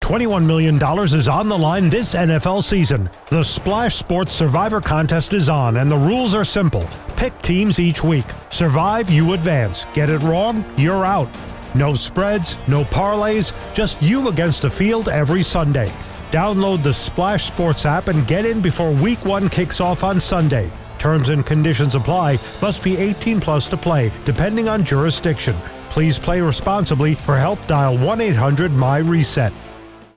$21 million is on the line this NFL season. The Splash Sports Survivor Contest is on, and the rules are simple. Pick teams each week. Survive, you advance. Get it wrong, you're out. No spreads, no parlays, just you against the field every Sunday. Download the Splash Sports app and get in before Week 1 kicks off on Sunday. Terms and conditions apply. Must be 18 plus to play, depending on jurisdiction. Please play responsibly. For help, dial 1-800-MY-RESET.